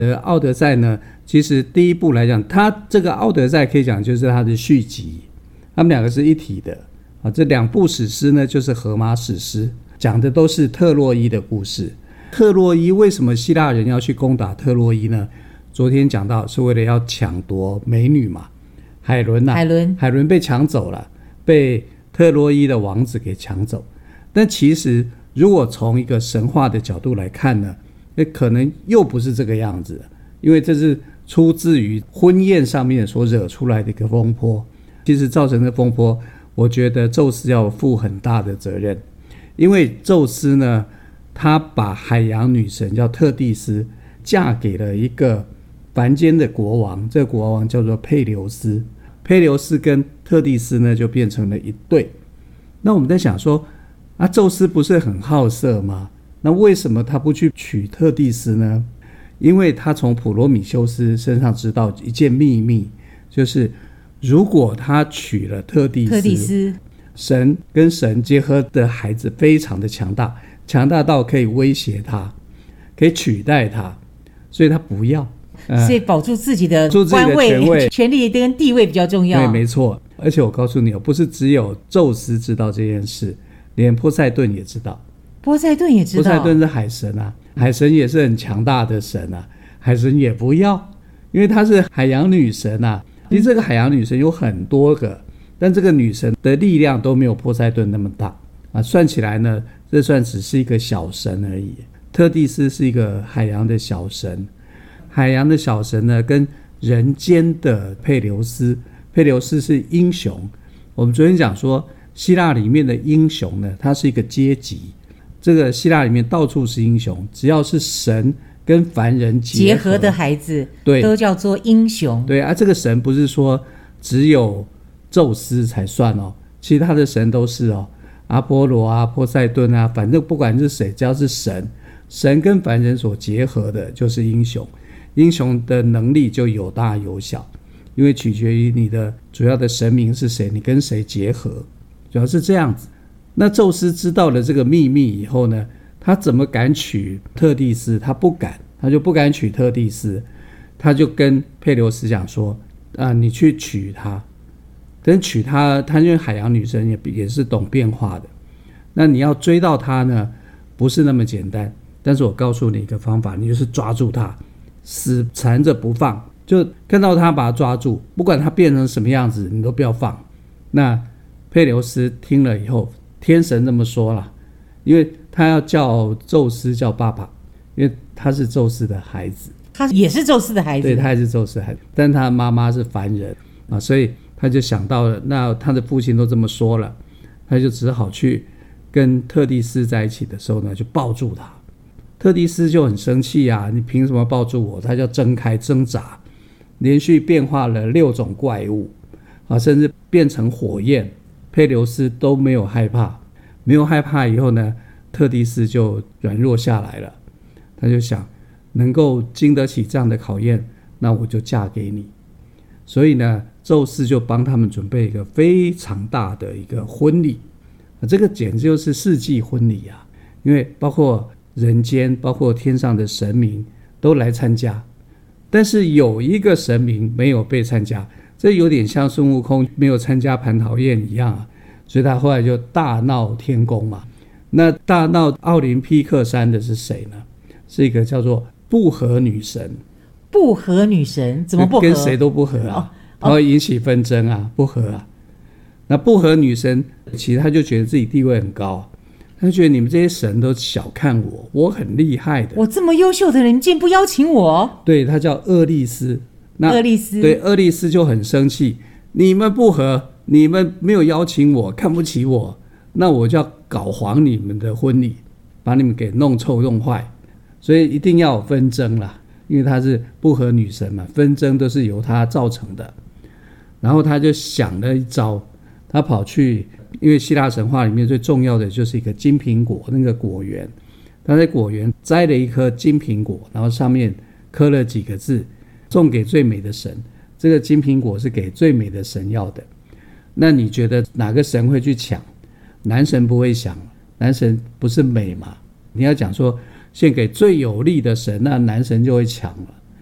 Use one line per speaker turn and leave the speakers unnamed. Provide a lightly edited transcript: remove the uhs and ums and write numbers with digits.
奥德赛呢，其实第一部来讲，它这个奥德赛可以讲就是它的续集，他们两个是一体的这两部史诗呢就是荷马史诗，讲的都是特洛伊的故事。特洛伊为什么希腊人要去攻打特洛伊呢？昨天讲到是为了要抢夺美女嘛，海伦被抢走了，被特洛伊的王子给抢走。但其实如果从一个神话的角度来看呢，可能又不是这个样子，因为这是出自于婚宴上面所惹出来的一个风波。其实造成的风波，我觉得宙斯要负很大的责任，因为宙斯呢，他把海洋女神叫特蒂斯嫁给了一个凡间的国王，这个国王叫做佩琉斯。佩琉斯跟特蒂斯呢就变成了一对。那我们在想说宙斯不是很好色吗？那为什么他不去娶特蒂斯呢？因为他从普罗米修斯身上知道一件秘密，就是如果他娶了特蒂斯，神跟神结合的孩子非常的强大，强大到可以威胁他，可以取代他，所以他不要，
所以保住自己的官位、权力跟地位比较重要。
对，没错。而且我告诉你不是只有宙斯知道这件事，连波塞顿也知道。
波塞顿也知道？波
塞顿是海神啊，海神也是很强大的神啊，海神也不要，因为他是海洋女神啊。其实这个海洋女神有很多个，但这个女神的力量都没有波塞顿那么大算起来呢，这算只是一个小神而已。特蒂斯是一个海洋的小神，海洋的小神呢跟人间的佩琉斯是英雄。我们昨天讲说希腊里面的英雄呢，它是一个阶级，这个希腊里面到处是英雄，只要是神跟凡人结合
的孩子，
对，
都叫做英雄。
对这个神不是说只有宙斯才算其他的神都是阿波罗啊、波塞顿啊，反正不管是谁，只要是神跟凡人所结合的就是英雄。英雄的能力就有大有小，因为取决于你的主要的神明是谁，你跟谁结合，主要是这样子。那宙斯知道了这个秘密以后呢，他怎么敢娶特蒂斯？他就不敢娶特蒂斯，他就跟佩琉斯讲说你去娶她。等娶她因为海洋女神也是懂变化的，那你要追到她呢不是那么简单，但是我告诉你一个方法，你就是抓住她，死缠着不放，就看到她把她抓住，不管她变成什么样子你都不要放。那佩琉斯听了以后，天神这么说了，因为他要叫宙斯叫爸爸，因为他是宙斯的孩子，
他也是宙斯的孩子，
对，他也是宙斯的孩子，但他妈妈是凡人所以他就想到了，那他的父亲都这么说了，他就只好去跟特蒂斯在一起的时候呢，就抱住他。特蒂斯就很生气你凭什么抱住我？他就挣扎，连续变化了6种怪物甚至变成火焰。佩琉斯都没有害怕以后呢，特蒂斯就软弱下来了。他就想，能够经得起这样的考验，那我就嫁给你。所以呢，宙斯就帮他们准备一个非常大的一个婚礼这个简直就是世纪婚礼因为包括人间包括天上的神明都来参加，但是有一个神明没有被参加，这有点像孙悟空没有参加蟠桃宴一样所以他后来就大闹天宫嘛。那大闹奥林匹克山的是谁呢？是一个叫做不和女神。
不和女神怎么不和？
跟谁都不和它会引起纷争不和那不和女神其实他就觉得自己地位很高，他就觉得你们这些神都小看我，我很厉害的，
我这么优秀的人，你竟然不邀请我？
对，他叫厄利斯。对，厄利斯就很生气，你们不和，你们没有邀请我，看不起我，那我就要搞黄你们的婚礼，把你们给弄臭弄坏，所以一定要有纷争啦，因为他是不和女神嘛，纷争都是由他造成的。然后他就想了一招，他跑去，因为希腊神话里面最重要的就是一个金苹果，那个果园，他在果园摘了一颗金苹果，然后上面刻了几个字，送给最美的神。这个金苹果是给最美的神要的。那你觉得哪个神会去抢？男神不会想，男神不是美嘛？你要讲说献给最有利的神，那男神就会抢了。